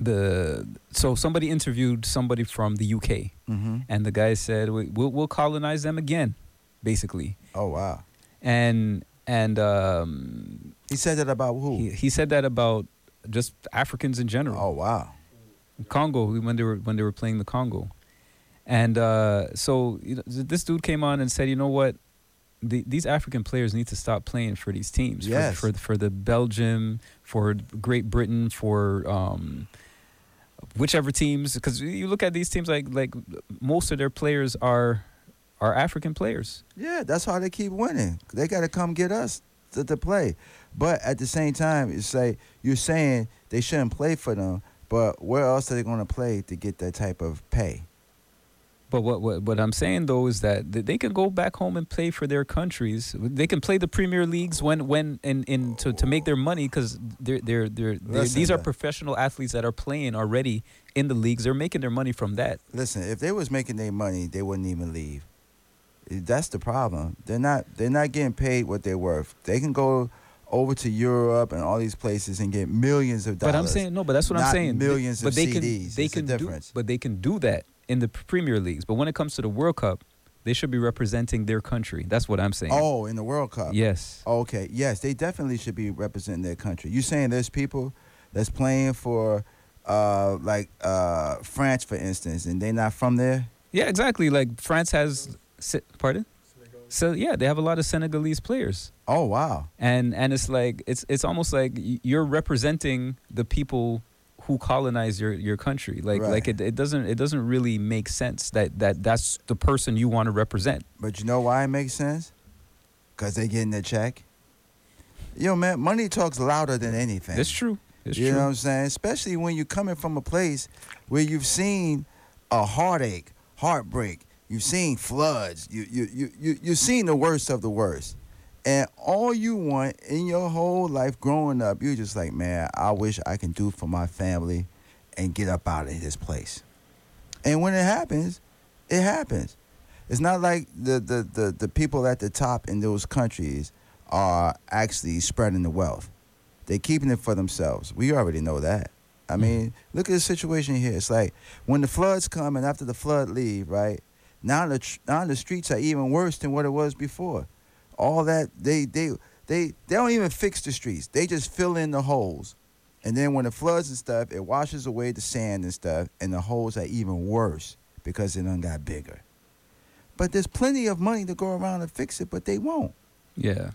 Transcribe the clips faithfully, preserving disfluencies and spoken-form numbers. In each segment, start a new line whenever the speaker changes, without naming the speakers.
the so somebody interviewed somebody from the U K,
Mm-hmm.
and the guy said we, we'll we'll colonize them again, basically.
Oh wow.
And and um,
He said that about who?
he he said that about just Africans in general.
Oh wow.
Congo when they were when they were playing the Congo, and uh, so you know, this dude came on and said, you know what, the, these African players need to stop playing for these teams.
Yes.
For, for for the Belgium, for Great Britain, for um, whichever teams, because you look at these teams like like most of their players are are African players.
Yeah, that's how they keep winning. They got to come get us to, to play. But at the same time, it's like you're saying they shouldn't play for them. But where else are they going to play to get that type of pay?
But what, what what I'm saying though is that th- they can go back home and play for their countries. They can play the Premier Leagues when when in, in to, to make their money because they're they're they're, they're
Listen,
these are
man.
professional athletes that are playing already in the leagues. They're making their money from that.
Listen, if they was making their money, they wouldn't even leave. That's the problem. They're not they're not getting paid what they're worth. They can go over to Europe and all these places and get millions of dollars.
But I'm saying no. But that's what I'm
not
saying.
millions
but
of
they
C Ds.
can they
It's
can
the
do
difference.
but they can do that in the Premier Leagues. But when it comes to the World Cup, they should be representing their country. That's what I'm saying.
Oh, in the World Cup.
Yes.
Okay. Yes, they definitely should be representing their country. You saying there's people that's playing for uh, like uh, France, for instance, and they're not from there?
Yeah, exactly. Like France has. Se- Pardon. So yeah, they have a lot of Senegalese players.
Oh wow.
and and it's like it's it's almost like y- you're representing the people who colonize your your country. Like
Right.
like it, it doesn't it doesn't really make sense that that that's the person you want to represent.
But you know why it makes sense? Because they getting their check. Yo, man, money talks louder than anything.
It's true. It's
you
true.
know what I'm saying? Especially when you're coming from a place where you've seen a heartache, heartbreak. You've seen floods. You you you you you've seen the worst of the worst. And all you want in your whole life growing up, you're just like, man, I wish I can do for my family and get up out of this place. And when it happens, it happens. It's not like the, the, the, the people at the top in those countries are actually spreading the wealth. They're keeping it for themselves. We already know that. I mean, look at the situation here. It's like when the floods come and after the flood leave, right? Now the tr- now the streets are even worse than what it was before. All that they they they they don't even fix the streets. They just fill in the holes, and then when the floods and stuff, it washes away the sand and stuff, and the holes are even worse because they done got bigger. But there's plenty of money to go around and fix it, but they won't.
Yeah.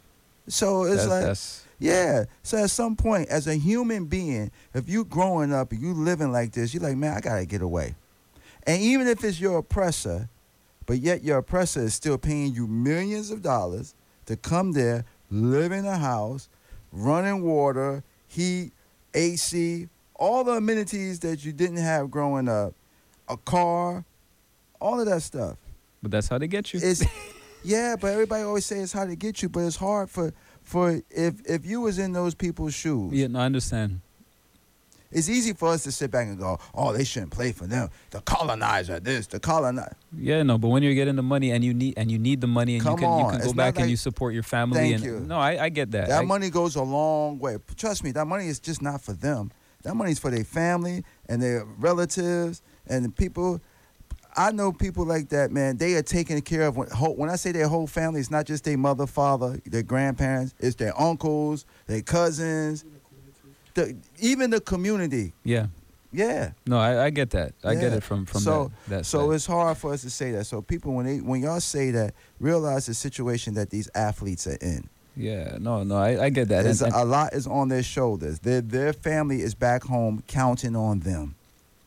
So it's
That's,
like.
that's
Yeah. So at some point, as a human being, if you growing up and you living like this, you're like, man, I gotta get away. And even if it's your oppressor, but yet your oppressor is still paying you millions of dollars to come there, live in a house, running water, heat, A C, all the amenities that you didn't have growing up, a car, all of that stuff.
but that's how they get you.
It's yeah, but everybody always say it's how to get you, but it's hard for for if if you was in those people's shoes.
Yeah, no, I understand.
It's easy for us to sit back and go, oh, they shouldn't play for them. The colonizer, this, the colonizer.
Yeah, no, but when you're getting the money and you need and you need the money and
Come
you can you
on,
can go
it's not
back and
like-
you support your family.
Thank
and
you.
No, I, I get that.
That
I-
money goes a long way. Trust me, that money is just not for them. That money's for their family and their relatives and the people. I know people like that, man. They are taken care of. When, whole, when I say their whole family, it's not just their mother, father, their grandparents. It's their uncles, their cousins, the, even the community.
Yeah.
Yeah.
No, I, I get that. I get
Yeah.
it from from
so,
that. that
so
side.
it's hard for us to say that. So people, when they when y'all say that, realize the situation that these athletes are in.
Yeah, no, no, I, I get that.
There's
And-
a, a lot is on their shoulders. Their their family is back home counting on them.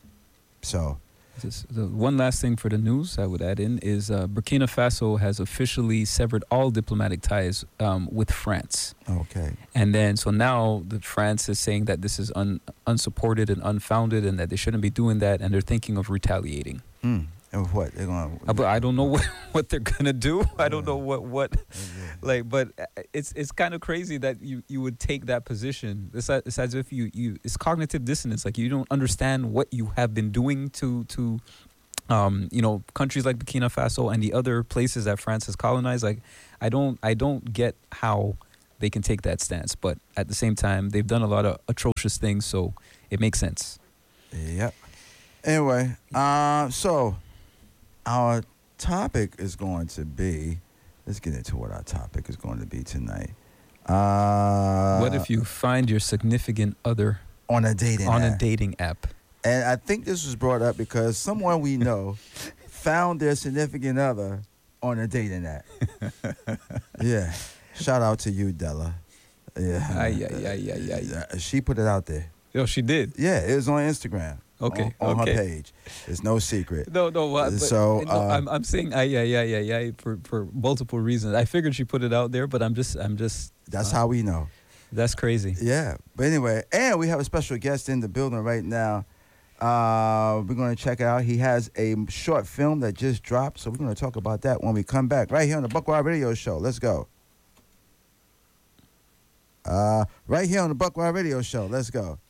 So
Just, the one last thing for the news I would add in is uh, Burkina Faso has officially severed all diplomatic ties um, with France.
okay,
And then, so now the France is saying that this is un, unsupported and unfounded and that they shouldn't be doing that, and they're thinking of retaliating.
mm. and what they're going?
Uh, but I don't know what, what they're gonna do. I don't know what what like. But uh, it's it's kind of crazy that you, you would take that position. It's, a- it's as if you, you it's cognitive dissonance. Like you don't understand what you have been doing to to, um you know countries like Burkina Faso and the other places that France has colonized. Like I don't I don't get how they can take that stance. But at the same time, they've done a lot of atrocious things, so it makes sense.
Yep. Anyway, uh, so our topic is going to be. Let's get into what our topic is going to be tonight. Uh,
What if you find your significant other
on a dating
on
app?
a dating app?
And I think this was brought up because someone we know found their significant other on a dating app. Yeah. Shout out to you, Della. Yeah.
Ay, ay, ay, ay, ay.
Uh, She put it out there.
Yo, she did.
Yeah, it was on Instagram.
Okay,
On, on
okay.
her page. It's no secret.
No, no. What, but,
So,
no,
uh,
I'm I'm saying ay, ay, ay, ay, ay, for for multiple reasons. I figured she put it out there, but I'm just I'm just.
That's
uh,
how we know.
That's crazy.
Yeah. But anyway, and we have a special guest in the building right now. Uh, we're going to check it out. He has a short film that just dropped, so we're going to talk about that when we come back right here on the Buck Wild Radio Show. Let's go. Uh, right here on the Buck Wild Radio Show. Let's go.